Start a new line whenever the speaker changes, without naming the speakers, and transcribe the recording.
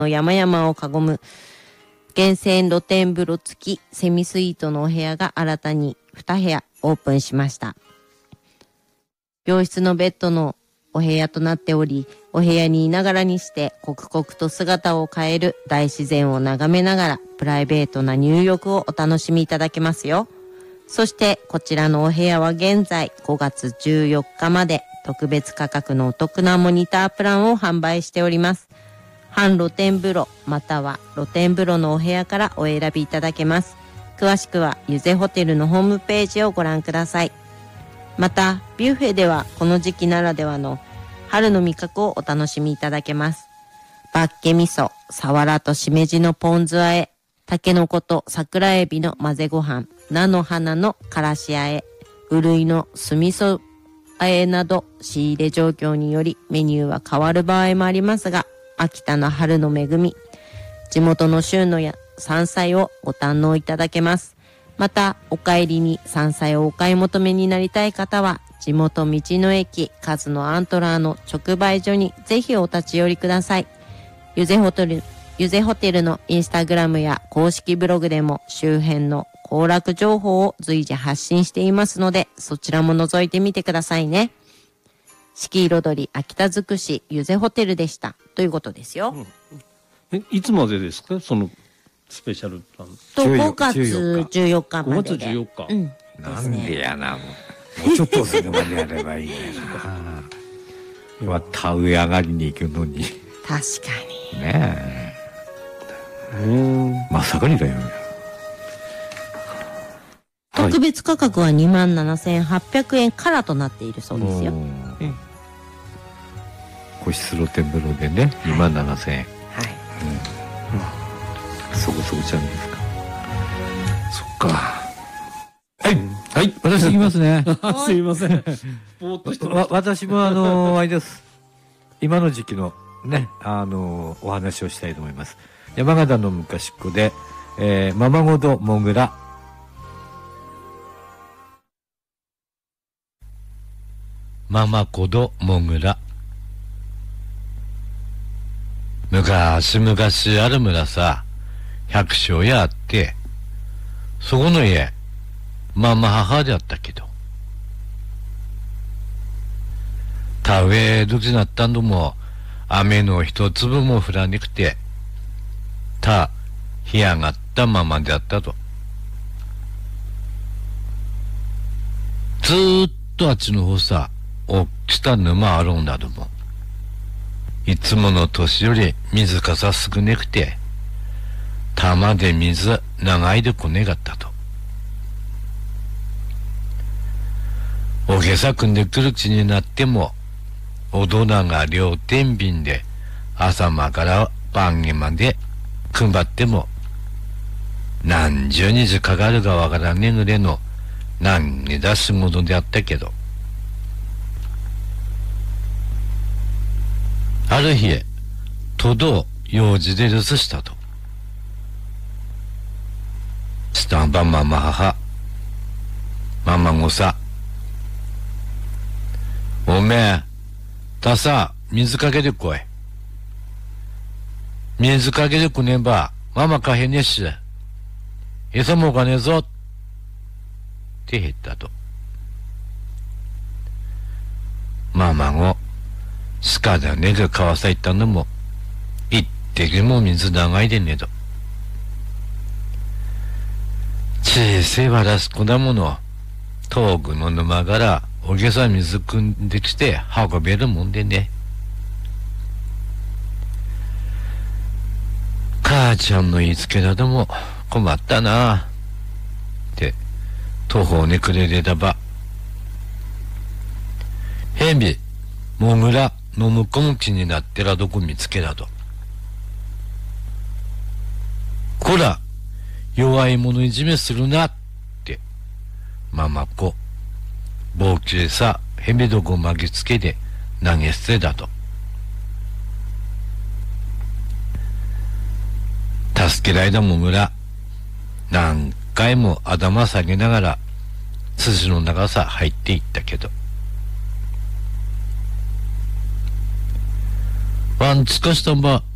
の山々を囲む源泉露天風呂付きセミスイートのお部屋が新たに2部屋オープンしました。病室のベッドのお部屋となっており、お部屋にいながらにして刻々と姿を変える大自然を眺めながらプライベートな入浴をお楽しみいただけますよ。そしてこちらのお部屋は現在5月14日まで特別価格のお得なモニタープランを販売しております。半露天風呂または露天風呂のお部屋からお選びいただけます。詳しくはゆぜホテルのホームページをご覧ください。またビュッフェではこの時期ならではの春の味覚をお楽しみいただけます。バッケ味噌、サワラとしめじのポン酢和え、タケノコと桜エビの混ぜご飯、菜の花のからしあえ、うるいの酢味噌あえなど仕入れ状況によりメニューは変わる場合もありますが、秋田の春の恵み、地元の旬の山菜をご堪能いただけます。またお帰りに山菜をお買い求めになりたい方は地元道の駅カズのアントラーの直売所にぜひお立ち寄りください。ゆぜホテルのインスタグラムや公式ブログでも周辺の行楽情報を随時発信していますので、そちらも覗いてみてくださいね。四季彩り秋田尽くしゆぜホテルでしたということですよ。
いつまでですか、そのスペシャルプラン。
5月14日までで。
5月14日。
なんでやな、もうちょっとするまでやればいいんだな。は田植え上がりに行くのに。
確かに。
ねえ。まさかにだよ。
特別価格は27,800円からとなっているそうですよ。
個室露天風呂でね、27,000円。はい。そこそこちゃうんですか。そっか。はい。はい。私行きますね。
すいません。ぼーっとしてました。
私もあれです。今の時期のね、お話をしたいと思います。山形の昔っ子で、ママごともぐら。ママごともぐら。昔々ある村さ、百姓家あって、そこの家、ママ母であったけど、田植え時なったんども、雨の一粒も降らなくて、干上がったままであったと。ずーっとあっちの方さ、大きした沼あるんだども、いつもの年より水かさ少ねくて、玉で水長いでこねがったと。おげさくんでくるちになっても、おどなが両天秤で朝間から晩げまでくんばっても、何十日かかるかわからねえぐれの何にだ仕事であったけど、ある日へ、とど用事で留守したと。スタンバママ母、ママごさ、おめえ、たさ、水かけてこい。水かけてくねば、ママかへねえし、餌もおかねえぞ、って言ったと。ママご、スカだねが川さ行ったのも、一滴も水長いでねえと。小せえわらす子だもの、遠くの沼からおげさ水汲んできて運べるもんでね。母ちゃんの言いつけだとも困ったなあって途方に暮れれたば、ヘビモグラのむこむきになってらどこ見つけだと。こら弱い者いじめするなってママ子棒切れさヘビどこ巻きつけて投げ捨てだと。助けられたモグラ何回も頭下げながら筋の長さ入っていったけど、ワンつかしたんば